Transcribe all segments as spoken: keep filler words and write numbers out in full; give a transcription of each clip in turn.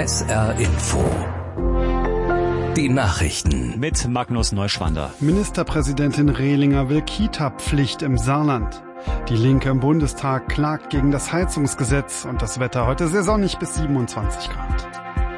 S R Info. Die Nachrichten mit Magnus Neuschwander. Ministerpräsidentin Rehlinger will Kita-Pflicht im Saarland. Die Linke im Bundestag klagt gegen das Heizungsgesetz und das Wetter heute sehr sonnig bis siebenundzwanzig Grad.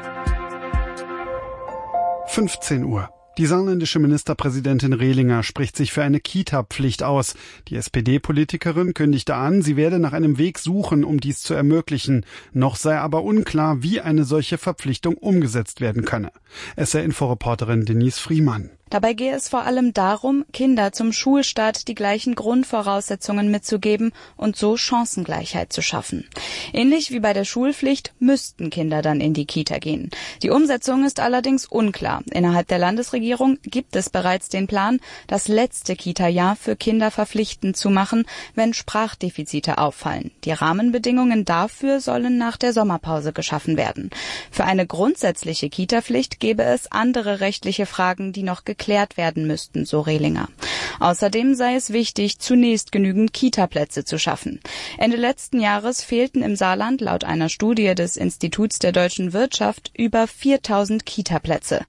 fünfzehn Uhr. Die saarländische Ministerpräsidentin Rehlinger spricht sich für eine Kita-Pflicht aus. Die S P D-Politikerin kündigte an, sie werde nach einem Weg suchen, um dies zu ermöglichen. Noch sei aber unklar, wie eine solche Verpflichtung umgesetzt werden könne. S R-Info-Reporterin Denise Friemann. Dabei gehe es vor allem darum, Kinder zum Schulstart die gleichen Grundvoraussetzungen mitzugeben und so Chancengleichheit zu schaffen. Ähnlich wie bei der Schulpflicht müssten Kinder dann in die Kita gehen. Die Umsetzung ist allerdings unklar. Innerhalb der Landesregierung gibt es bereits den Plan, das letzte Kita-Jahr für Kinder verpflichtend zu machen, wenn Sprachdefizite auffallen. Die Rahmenbedingungen dafür sollen nach der Sommerpause geschaffen werden. Für eine grundsätzliche Kita-Pflicht gäbe es andere rechtliche Fragen, die noch geklärt werden müssten, so Rehlinger. Außerdem sei es wichtig, zunächst genügend Kita-Plätze zu schaffen. Ende letzten Jahres fehlten im Saarland laut einer Studie des Instituts der deutschen Wirtschaft über viertausend Kita-Plätze.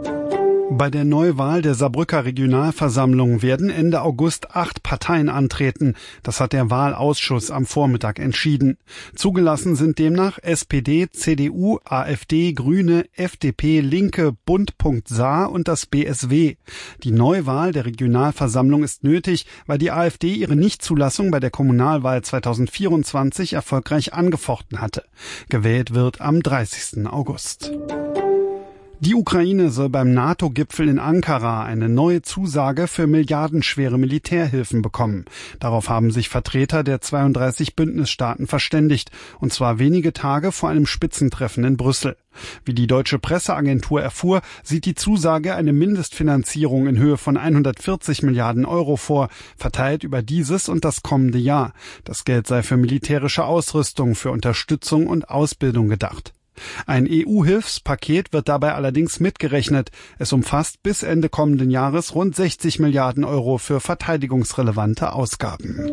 Bei der Neuwahl der Saarbrücker Regionalversammlung werden Ende August acht Parteien antreten. Das hat der Wahlausschuss am Vormittag entschieden. Zugelassen sind demnach S P D, C D U, AfD, Grüne, F D P, Linke, Bund.Saar und das B S W. Die Neuwahl der Regionalversammlung ist nötig, weil die AfD ihre Nichtzulassung bei der Kommunalwahl zweitausendvierundzwanzig erfolgreich angefochten hatte. Gewählt wird am dreißigsten August. Die Ukraine soll beim NATO-Gipfel in Ankara eine neue Zusage für milliardenschwere Militärhilfen bekommen. Darauf haben sich Vertreter der zweiunddreißig Bündnisstaaten verständigt, und zwar wenige Tage vor einem Spitzentreffen in Brüssel. Wie die deutsche Presseagentur erfuhr, sieht die Zusage eine Mindestfinanzierung in Höhe von hundertvierzig Milliarden Euro vor, verteilt über dieses und das kommende Jahr. Das Geld sei für militärische Ausrüstung, für Unterstützung und Ausbildung gedacht. Ein E U-Hilfspaket wird dabei allerdings mitgerechnet. Es umfasst bis Ende kommenden Jahres rund sechzig Milliarden Euro für verteidigungsrelevante Ausgaben.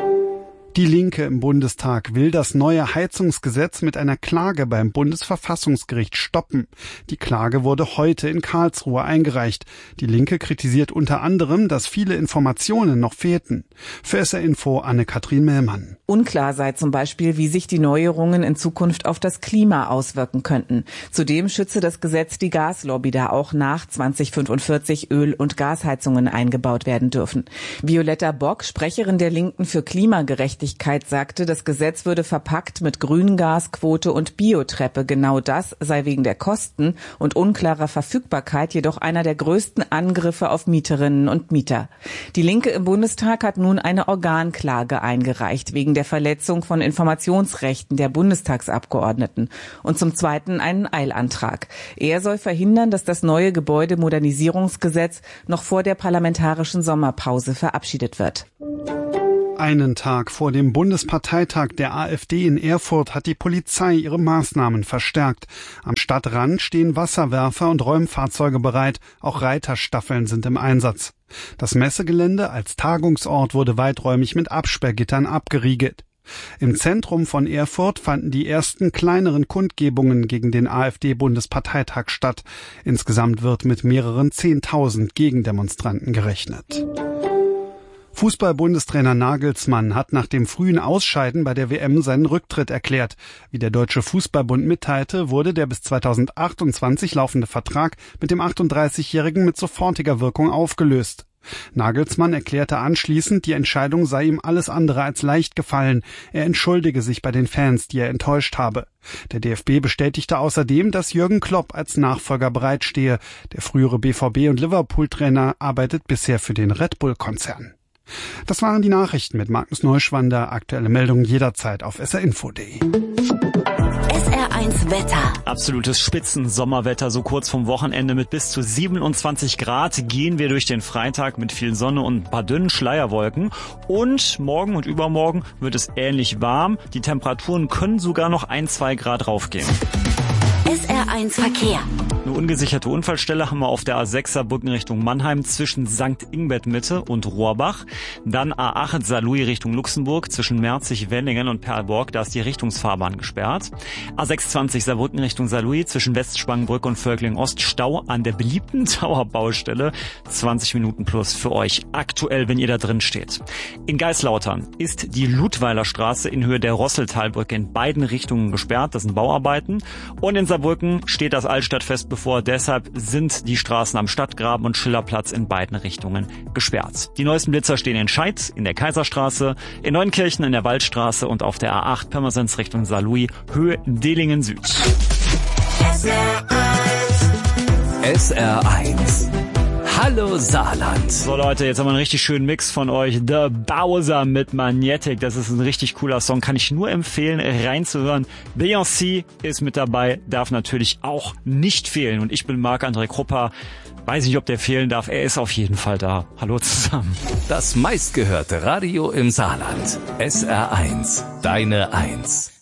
Die Linke im Bundestag will das neue Heizungsgesetz mit einer Klage beim Bundesverfassungsgericht stoppen. Die Klage wurde heute in Karlsruhe eingereicht. Die Linke kritisiert unter anderem, dass viele Informationen noch fehlten. Für S R-Info Anne-Kathrin Mellmann. Unklar sei zum Beispiel, wie sich die Neuerungen in Zukunft auf das Klima auswirken könnten. Zudem schütze das Gesetz die Gaslobby, da auch nach zweitausendfünfundvierzig Öl- und Gasheizungen eingebaut werden dürfen. Violetta Bock, Sprecherin der Linken für Klimagerechtigkeit, sagte, das Gesetz würde verpackt mit Grüngasquote und Biotreppe. Genau das sei wegen der Kosten und unklarer Verfügbarkeit jedoch einer der größten Angriffe auf Mieterinnen und Mieter. Die Linke im Bundestag hat nun eine Organklage eingereicht wegen der Verletzung von Informationsrechten der Bundestagsabgeordneten und zum Zweiten einen Eilantrag. Er soll verhindern, dass das neue Gebäudemodernisierungsgesetz noch vor der parlamentarischen Sommerpause verabschiedet wird. Einen Tag vor dem Bundesparteitag der AfD in Erfurt hat die Polizei ihre Maßnahmen verstärkt. Am Stadtrand stehen Wasserwerfer und Räumfahrzeuge bereit, auch Reiterstaffeln sind im Einsatz. Das Messegelände als Tagungsort wurde weiträumig mit Absperrgittern abgeriegelt. Im Zentrum von Erfurt fanden die ersten kleineren Kundgebungen gegen den AfD-Bundesparteitag statt. Insgesamt wird mit mehreren Zehntausend Gegendemonstranten gerechnet. Fußball-Bundestrainer Nagelsmann hat nach dem frühen Ausscheiden bei der W M seinen Rücktritt erklärt. Wie der Deutsche Fußballbund mitteilte, wurde der bis zweitausendachtundzwanzig laufende Vertrag mit dem achtunddreißigjährigen mit sofortiger Wirkung aufgelöst. Nagelsmann erklärte anschließend, die Entscheidung sei ihm alles andere als leicht gefallen. Er entschuldige sich bei den Fans, die er enttäuscht habe. Der D F B bestätigte außerdem, dass Jürgen Klopp als Nachfolger bereitstehe. Der frühere B V B- und Liverpool-Trainer arbeitet bisher für den Red Bull-Konzern. Das waren die Nachrichten mit Magnus Neuschwander. Aktuelle Meldungen jederzeit auf S R Info punkt de. S R eins Wetter. Absolutes Spitzen-Sommerwetter, so kurz vom Wochenende mit bis zu siebenundzwanzig Grad gehen wir durch den Freitag mit viel Sonne und ein paar dünnen Schleierwolken. Und morgen und übermorgen wird es ähnlich warm. Die Temperaturen können sogar noch ein, zwei Grad raufgehen. S R eins Verkehr. Eine ungesicherte Unfallstelle haben wir auf der A sechs Saarbrücken Richtung Mannheim zwischen Sankt Ingbert Mitte und Rohrbach. Dann A acht Saarlouis Richtung Luxemburg zwischen Merzig, Wenningen und Perlborg. Da ist die Richtungsfahrbahn gesperrt. A sechsundzwanzig Saarbrücken Richtung Saarlouis zwischen Westspangenbrück und Völkling Ost. Stau an der beliebten Tower-Baustelle. zwanzig Minuten plus für euch aktuell, wenn ihr da drin steht. In Geislautern ist die Ludweiler Straße in Höhe der Rosseltalbrücke in beiden Richtungen gesperrt. Das sind Bauarbeiten. Und in Saarbrücken steht das Altstadtfest bevor. Deshalb sind die Straßen am Stadtgraben und Schillerplatz in beiden Richtungen gesperrt. Die neuesten Blitzer stehen in Scheid, in der Kaiserstraße, in Neunkirchen, in der Waldstraße und auf der A acht Pirmasens Richtung Saarlouis, Höhe Delingen Süd. S R eins. Hallo Saarland. So Leute, jetzt haben wir einen richtig schönen Mix von euch. The Bowser mit Magnetic. Das ist ein richtig cooler Song. Kann ich nur empfehlen, reinzuhören. Beyoncé ist mit dabei, darf natürlich auch nicht fehlen. Und ich bin Marc-André Krupper. Weiß nicht, ob der fehlen darf. Er ist auf jeden Fall da. Hallo zusammen. Das meistgehörte Radio im Saarland. S R eins. Deine Eins.